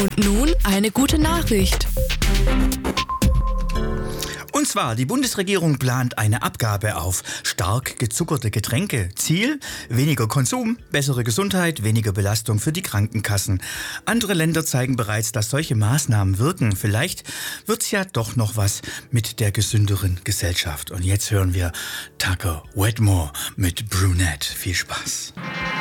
Und nun eine gute Nachricht. Und zwar, die Bundesregierung plant eine Abgabe auf stark gezuckerte Getränke. Ziel: weniger Konsum, bessere Gesundheit, weniger Belastung für die Krankenkassen. Andere Länder zeigen bereits, dass solche Maßnahmen wirken. Vielleicht wird's ja doch noch was mit der gesünderen Gesellschaft. Und jetzt hören wir Tucker Wedmore mit Brunette. Viel Spaß.